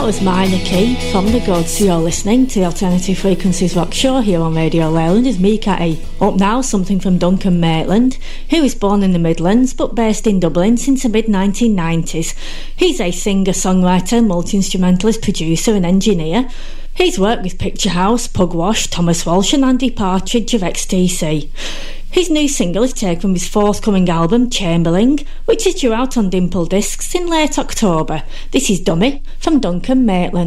That was Minor Key from The Goods. You're listening to the Alternative Frequencies Rock Show here on Radio Leyland. It's me, Catty. Up now, something from Duncan Maitland, who was born in the Midlands but based in Dublin since the mid-1990s. He's a singer-songwriter, multi-instrumentalist, producer and engineer. He's worked with Picture House, Pugwash, Thomas Walsh and Andy Partridge of XTC. His new single is taken from his forthcoming album, Chamberling, which is due out on Dimple Discs in late October. This is Dummy from Duncan Maitland.